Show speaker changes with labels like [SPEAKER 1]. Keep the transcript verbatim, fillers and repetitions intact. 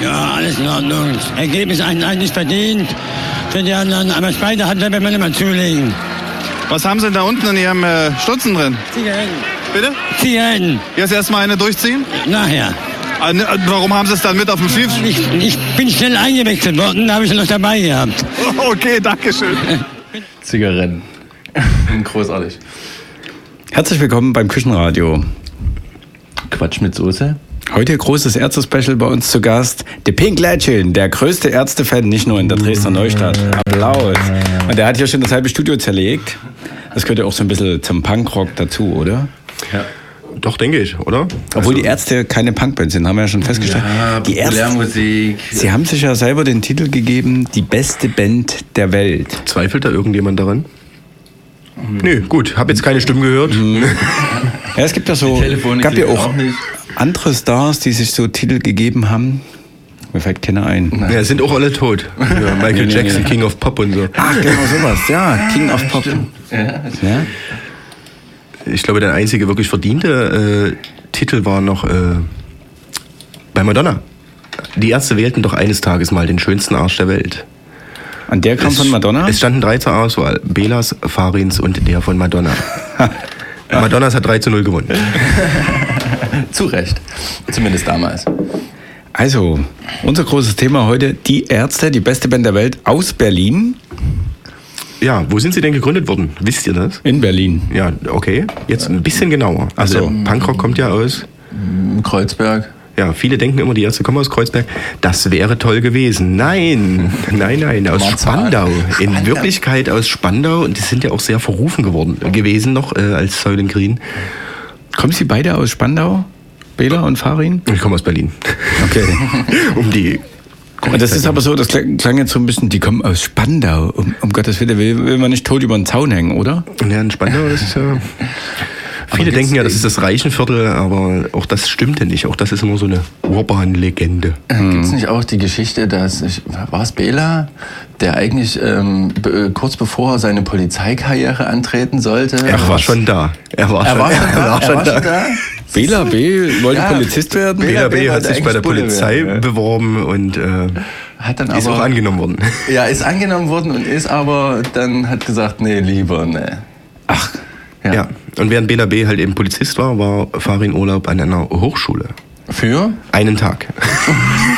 [SPEAKER 1] Ja, alles in Ordnung. Ergebnis eigentlich verdient für die anderen, aber Speide hat, wenn man immer zulegen.
[SPEAKER 2] Was haben Sie denn da unten in Ihrem äh, Stutzen drin?
[SPEAKER 1] Zigaretten.
[SPEAKER 2] Bitte?
[SPEAKER 1] Zigaretten.
[SPEAKER 2] Jetzt erstmal eine durchziehen?
[SPEAKER 1] Nachher.
[SPEAKER 2] Ah, ne, warum haben Sie es dann mit auf dem Schiff?
[SPEAKER 1] Ich, ich bin schnell eingewechselt worden, da habe ich sie noch dabei gehabt.
[SPEAKER 2] Okay, danke schön.
[SPEAKER 3] Zigaretten. Großartig.
[SPEAKER 4] Herzlich willkommen beim Küchenradio.
[SPEAKER 3] Quatsch mit Soße.
[SPEAKER 4] Heute großes Ärzte-Special bei uns zu Gast. The Pink Legend, der größte Ärzte-Fan, nicht nur in der Dresdner Neustadt. Applaus. Und der hat hier schon das halbe Studio zerlegt. Das gehört ja auch so ein bisschen zum Punkrock dazu, oder?
[SPEAKER 3] Ja.
[SPEAKER 5] Doch, denke ich, oder?
[SPEAKER 4] Obwohl
[SPEAKER 5] also,
[SPEAKER 4] die Ärzte keine Punkband sind, haben wir ja schon festgestellt.
[SPEAKER 3] Ja,
[SPEAKER 4] die
[SPEAKER 3] Populärmusik.
[SPEAKER 4] Sie haben sich ja selber den Titel gegeben, die beste Band der Welt.
[SPEAKER 5] Zweifelt da irgendjemand daran? Mhm. Nö, gut, hab jetzt keine Stimmen gehört.
[SPEAKER 4] Mhm. Ja, es gibt ja so, gab ja auch,
[SPEAKER 3] auch nicht.
[SPEAKER 4] andere Stars, die sich so Titel gegeben haben. Mir fällt keiner ein.
[SPEAKER 5] Ja, sind auch alle tot. Ja, Michael
[SPEAKER 4] nee,
[SPEAKER 5] Jackson,
[SPEAKER 4] nee.
[SPEAKER 5] King of Pop und so.
[SPEAKER 4] Ach, genau sowas, ja, King of Pop.
[SPEAKER 3] Ja,
[SPEAKER 4] Ja?
[SPEAKER 5] Ich glaube, der einzige wirklich verdiente äh, Titel war noch äh, bei Madonna. Die Ärzte wählten doch eines Tages mal den schönsten Arsch der Welt.
[SPEAKER 4] Und der kam
[SPEAKER 5] es,
[SPEAKER 4] von Madonna?
[SPEAKER 5] Es standen drei zur Auswahl. Belas, Farins und der von Madonna. Madonnas hat drei zu null gewonnen.
[SPEAKER 3] Zu Recht. Zumindest damals.
[SPEAKER 4] Also, unser großes Thema heute, die Ärzte, die beste Band der Welt aus Berlin.
[SPEAKER 5] Ja, wo sind sie denn gegründet worden? Wisst ihr das?
[SPEAKER 4] In Berlin.
[SPEAKER 5] Ja, okay. Jetzt ein bisschen genauer. Also
[SPEAKER 4] Ach so.
[SPEAKER 5] der Punkrock kommt ja aus...
[SPEAKER 3] Kreuzberg.
[SPEAKER 5] Ja, viele denken immer, die Ärzte kommen aus Kreuzberg. Das wäre toll gewesen. Nein, nein, nein, aus
[SPEAKER 3] Marzahn.
[SPEAKER 5] Spandau. In
[SPEAKER 3] Spandau.
[SPEAKER 5] Wirklichkeit aus Spandau. Und die sind ja auch sehr verrufen geworden gewesen noch äh, als Säulen Green.
[SPEAKER 4] Kommen Sie beide aus Spandau? Bela und Farin?
[SPEAKER 5] Ich komme aus Berlin.
[SPEAKER 4] Okay.
[SPEAKER 5] Um die...
[SPEAKER 4] Und das ist aber so, das klang klang jetzt so ein bisschen, die kommen aus Spandau. Um, um Gottes Willen, will, will man nicht tot über den Zaun hängen, oder?
[SPEAKER 5] Ja, in Spandau ist ja... Viele
[SPEAKER 3] gibt's-
[SPEAKER 5] denken ja, das ist das Reichenviertel, aber auch das stimmte nicht. Auch das ist immer so eine Urban-Legende.
[SPEAKER 3] Gibt es nicht auch die Geschichte, dass, ich, war es Bela, der eigentlich ähm, be, kurz bevor er seine Polizeikarriere antreten sollte...
[SPEAKER 5] Er war schon da. Er war
[SPEAKER 3] Er
[SPEAKER 5] schon,
[SPEAKER 3] war schon
[SPEAKER 5] er
[SPEAKER 3] da?
[SPEAKER 5] war
[SPEAKER 3] Er
[SPEAKER 5] schon
[SPEAKER 3] war
[SPEAKER 5] da.
[SPEAKER 3] schon da?
[SPEAKER 4] Bela B. wollte
[SPEAKER 3] Ja.
[SPEAKER 4] Polizist werden.
[SPEAKER 3] Bela
[SPEAKER 5] Bela B.
[SPEAKER 3] B.
[SPEAKER 5] hat
[SPEAKER 3] wollte
[SPEAKER 5] sich bei der
[SPEAKER 3] eigentlich Bulle
[SPEAKER 5] Polizei
[SPEAKER 3] werden, ja.
[SPEAKER 5] beworben und äh,
[SPEAKER 3] Hat dann
[SPEAKER 5] ist
[SPEAKER 3] aber,
[SPEAKER 5] auch angenommen worden.
[SPEAKER 3] Ja, ist angenommen worden und ist aber dann hat gesagt, nee, lieber, nee.
[SPEAKER 4] Ach,
[SPEAKER 3] Ja.
[SPEAKER 5] Ja. Und während Bela B. halt eben Polizist war, war Farin Urlaub an einer Hochschule.
[SPEAKER 3] Für?
[SPEAKER 5] Einen Tag.